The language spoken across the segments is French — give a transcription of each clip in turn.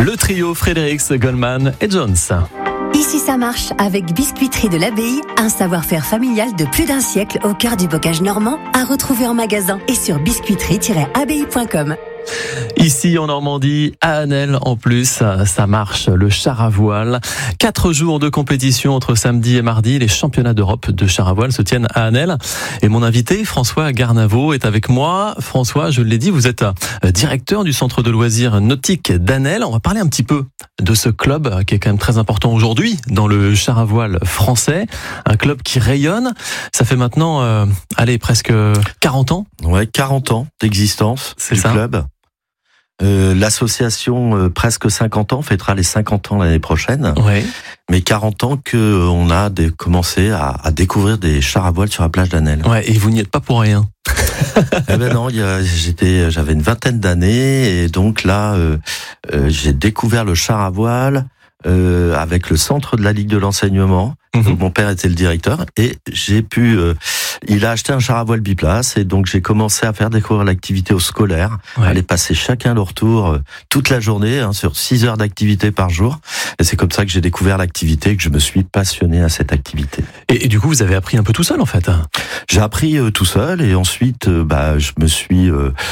Le trio Fredericks, Goldman et Jones. Ici ça marche avec Biscuiterie de l'Abbaye, un savoir-faire familial de plus d'un siècle au cœur du bocage normand, à retrouver en magasin et sur biscuiterie-abbaye.com. Ici en Normandie, à Annelle en plus, ça marche, le char à voile. 4 jours de compétition entre samedi et mardi. Les championnats d'Europe de char à voile se tiennent à Annelle. Et mon invité, François Garnavaux, est avec moi. François, je l'ai dit, vous êtes directeur du centre de loisirs nautique d'Annelle. On va parler un petit peu de ce club qui est quand même très important aujourd'hui dans le char à voile français. Un club qui rayonne. Ça fait maintenant, presque 40 ans. Ouais, 40 ans d'existence du club. L'association presque 50 ans fêtera les 50 ans l'année prochaine. Ouais. Mais 40 ans que on a commencé à découvrir des chars à voile sur la plage d'Annelle. Ouais, et vous n'y êtes pas pour rien. Eh ben non, j'avais une vingtaine d'années et donc là j'ai découvert le char à voile avec le centre de la Ligue de l'enseignement. Donc mon père était le directeur et il a acheté un char à voile biplace et donc j'ai commencé à faire découvrir l'activité aux scolaires. Ouais. Aller passer chacun leur tour toute la journée sur 6 heures d'activité par jour. Et c'est comme ça que j'ai découvert l'activité et que je me suis passionné à cette activité. Et du coup, vous avez appris un peu tout seul en fait. J'ai appris tout seul et ensuite je me suis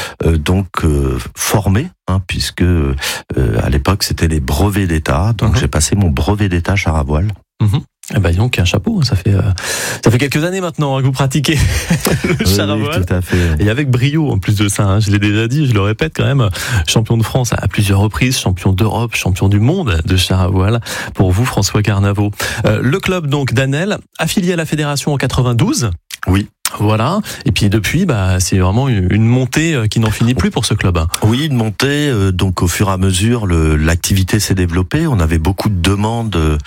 formé. Puisque à l'époque c'était les brevets d'État, donc j'ai passé mon brevet d'État char à voile. Eh ben donc un chapeau, ça fait quelques années maintenant que vous pratiquez le char à voile. Tout à fait. Et avec brio en plus de ça, je l'ai déjà dit, je le répète quand même, champion de France à plusieurs reprises, champion d'Europe, champion du monde de char à voile pour vous François Garnavaux. Le club donc d'Annelle, affilié à la fédération en 92. Oui. Voilà. Et puis depuis, c'est vraiment une montée qui n'en finit plus pour ce club. Oui, une montée. Donc au fur et à mesure, l'activité s'est développée. On avait beaucoup de demandes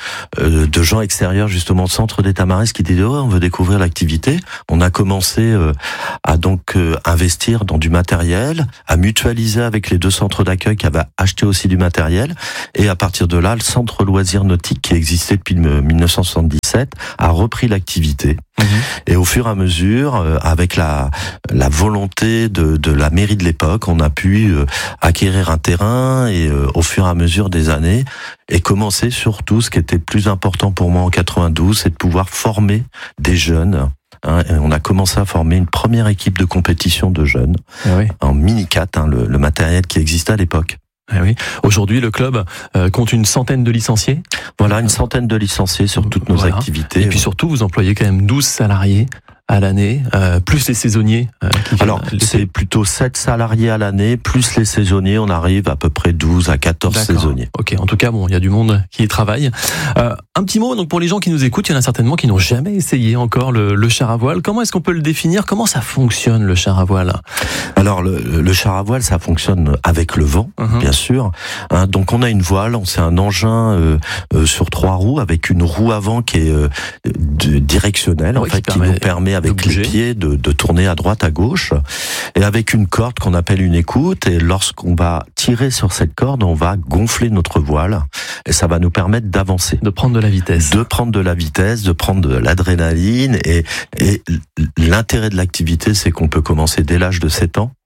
de gens extérieurs, justement, au centre des Tamaris, qui disaient on veut découvrir l'activité. On a commencé à investir dans du matériel, à mutualiser avec les 2 centres d'accueil qui avaient acheté aussi du matériel. Et à partir de là, le centre loisirs nautique qui existait depuis 1977 a repris l'activité. Et au fur et à mesure, avec la volonté de la mairie de l'époque, on a pu acquérir un terrain et au fur et à mesure des années, et commencer surtout, ce qui était plus important pour moi en 92, c'est de pouvoir former des jeunes. Et on a commencé à former une première équipe de compétition de jeunes en mini-4, le matériel qui existait à l'époque. Eh oui. Aujourd'hui, le club compte une centaine de licenciés. Voilà, une centaine de licenciés sur toutes nos activités. Et puis surtout, vous employez quand même 12 salariés à l'année, plus les saisonniers. Alors, c'est plutôt 7 salariés à l'année, plus les saisonniers, on arrive à peu près 12 à 14 saisonniers. Ok, en tout cas, il y a du monde qui y travaille. Un petit mot, donc pour les gens qui nous écoutent, il y en a certainement qui n'ont jamais essayé encore le char à voile. Comment est-ce qu'on peut le définir? Comment ça fonctionne, le char à voile? Alors, le char à voile, ça fonctionne avec le vent, bien sûr. Donc, on a une voile, c'est un engin sur 3 roues, avec une roue avant qui est directionnelle, qui nous permet avec les pieds de tourner à droite, à gauche, et avec une corde qu'on appelle une écoute, et lorsqu'on va tirer sur cette corde, on va gonfler notre voile, et ça va nous permettre d'avancer. De prendre de la vitesse. De prendre de la vitesse, de prendre de l'adrénaline, et l'intérêt de l'activité, c'est qu'on peut commencer dès l'âge de 7 ans.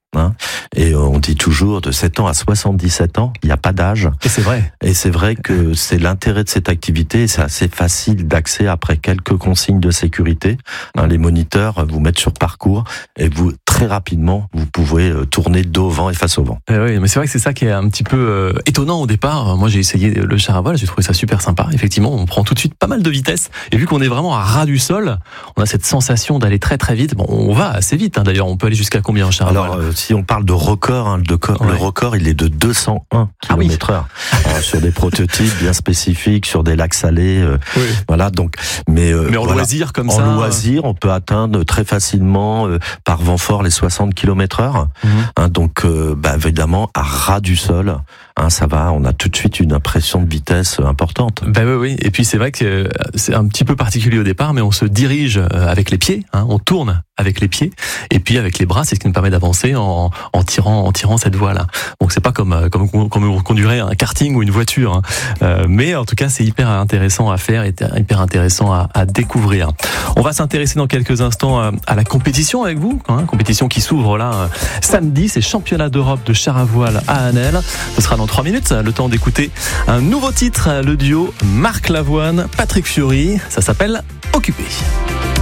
Et on dit toujours de 7 ans à 77 ans, il n'y a pas d'âge. Et c'est vrai. Et c'est vrai que c'est l'intérêt de cette activité, et c'est assez facile d'accès après quelques consignes de sécurité. Les moniteurs vous mettent sur parcours et vous, très rapidement, vous pouvez tourner dos au vent et face au vent. Oui, mais c'est vrai que c'est ça qui est un petit peu étonnant au départ. Moi, j'ai essayé le char à voile, j'ai trouvé ça super sympa. Effectivement, on prend tout de suite pas mal de vitesse. Et vu qu'on est vraiment à ras du sol, on a cette sensation d'aller très très vite. Bon, on va assez vite, d'ailleurs. On peut aller jusqu'à combien en char à voile? Si on parle de record, le record, il est de 201 km/h. Sur des prototypes bien spécifiques, sur des lacs salés. Voilà, donc. Mais en loisir comme ça. En loisir, on peut atteindre très facilement, par vent fort, les 60 km/h. Donc, évidemment, à ras du sol, ça va, on a tout de suite une impression de vitesse importante. Oui. Et puis c'est vrai que c'est un petit peu particulier au départ, mais on se dirige avec les pieds, on tourne avec les pieds, et puis avec les bras, c'est ce qui nous permet d'avancer en tirant cette voie-là. Donc c'est pas comme on conduirait un karting ou une voiture, mais en tout cas c'est hyper intéressant à faire et hyper intéressant à découvrir. On va s'intéresser dans quelques instants à la compétition avec vous, compétition qui s'ouvre là samedi, c'est championnat d'Europe de char à voile à Annelle. Ce sera dans 3 minutes. Le temps d'écouter un nouveau titre, le duo Marc Lavoine, Patrick Fiori. Ça s'appelle Occupé.